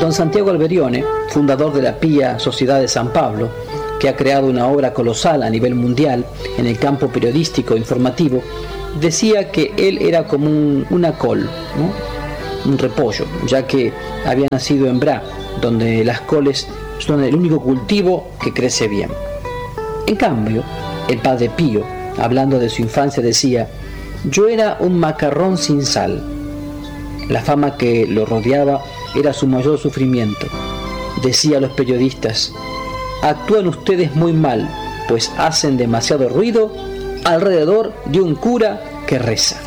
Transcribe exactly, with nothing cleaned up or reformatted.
Don Santiago Alberione, fundador de la Pía Sociedad de San Pablo, que ha creado una obra colosal a nivel mundial en el campo periodístico e informativo, decía que él era como un, una col, ¿no? Un repollo, ya que había nacido en Bra, donde las coles son el único cultivo que crece bien. En cambio, el padre Pío, hablando de su infancia, decía: yo era un macarrón sin sal. La fama que lo rodeaba era su mayor sufrimiento. Decía a los periodistas: actúan ustedes muy mal, pues hacen demasiado ruido alrededor de un cura que reza.